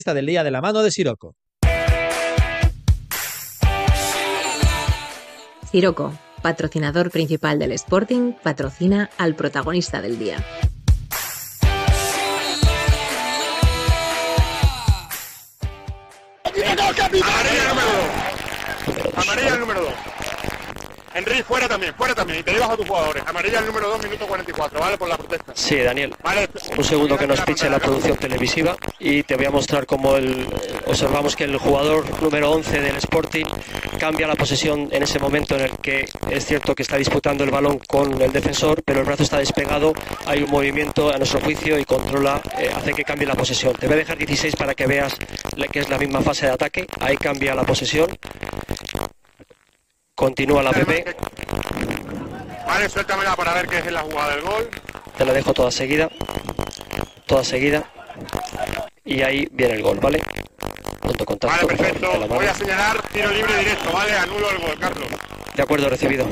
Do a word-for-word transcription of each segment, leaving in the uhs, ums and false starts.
del día de la mano de Sirocco. Sirocco, patrocinador principal del Sporting, patrocina al protagonista del día. Amarilla número dos. Amarilla número dos. Enrique, fuera también, fuera también. Y te llevas a tus jugadores. Amarilla el número dos, minuto cuarenta y cuatro, ¿vale? Por la protesta. Sí, Daniel. Vale. Un segundo que nos pinche la producción televisiva y te voy a mostrar cómo el, observamos que el jugador número once del Sporting cambia la posesión en ese momento en el que es cierto que está disputando el balón con el defensor, pero el brazo está despegado, hay un movimiento a nuestro juicio y controla, eh, hace que cambie la posesión. Te voy a dejar dieciséis para que veas que es la misma fase de ataque. Ahí cambia la posesión. Continúa la P P. Vale, suéltamela para ver qué es la jugada del gol. Te la dejo toda seguida. Toda seguida. Y ahí viene el gol, ¿vale? Punto contacto. Vale, perfecto. Voy a señalar tiro libre directo, ¿vale? Anulo el gol, Carlos. De acuerdo, recibido.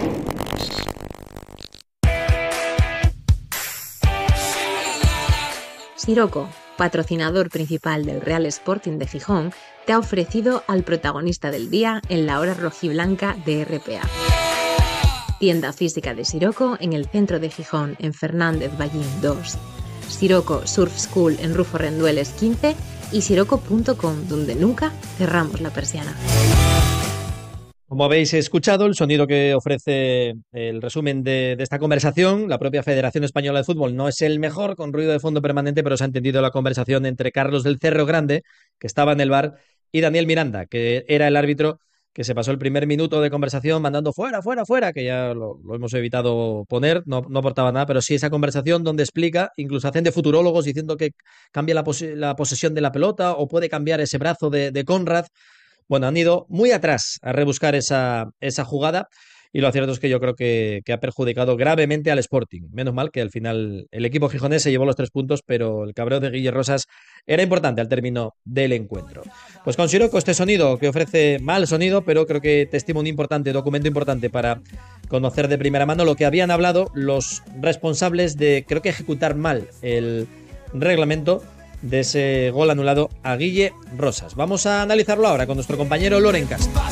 Sirocco, patrocinador principal del Real Sporting de Gijón, te ha ofrecido al protagonista del día en la hora rojiblanca de R P A. Tienda física de Sirocco en el centro de Gijón, en Fernández Ballín dos. Sirocco Surf School en Rufo Rendueles quince y sirocco punto com, donde nunca cerramos la persiana. Como habéis escuchado, el sonido que ofrece el resumen de, de esta conversación, la propia Federación Española de Fútbol, no es el mejor, con ruido de fondo permanente, pero se ha entendido la conversación entre Carlos del Cerro Grande, que estaba en el bar, y Daniel Miranda, que era el árbitro que se pasó el primer minuto de conversación mandando fuera, fuera, fuera, que ya lo, lo hemos evitado poner, no, no aportaba nada, pero sí esa conversación donde explica, incluso hacen de futurólogos diciendo que cambia la, pos- la posesión de la pelota o puede cambiar ese brazo de, de Conrad. Bueno, han ido muy atrás a rebuscar esa, esa jugada y lo cierto es que yo creo que, que ha perjudicado gravemente al Sporting. Menos mal que al final el equipo gijonés se llevó los tres puntos, pero el cabreo de Guille Rosas era importante al término del encuentro. Pues con Sirocco, este sonido que ofrece mal sonido, pero creo que testimonio importante, documento importante para conocer de primera mano lo que habían hablado los responsables de, creo que ejecutar mal el reglamento de ese gol anulado a Guille Rosas. Vamos a analizarlo ahora con nuestro compañero Loren Castro.